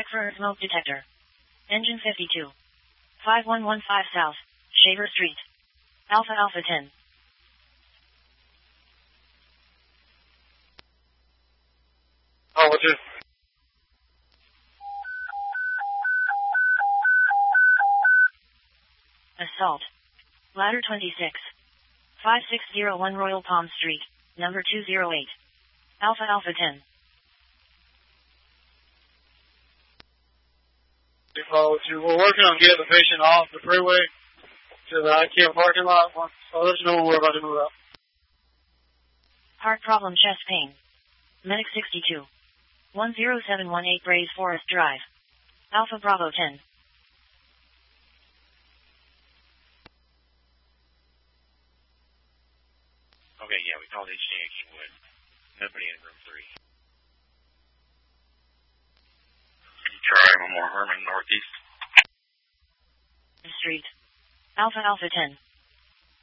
for smoke detector. Engine 52. 5115 South, Shaver Street. Alpha Alpha 10. Oh, what's it? Assault. Ladder 26. 5601 Royal Palm Street, number 208. Alpha Alpha 10. We're working on getting the patient off the freeway to the IKEA parking lot. I'll let you know when we're about to move out. Heart problem, chest pain. Medic 62. 10718 Braze Forest Drive. Alpha Bravo 10. Okay, yeah, we called HCA Kingwood. Nobody in room 3. Can you try one more Herman Northeast? Street. Alpha Alpha 10.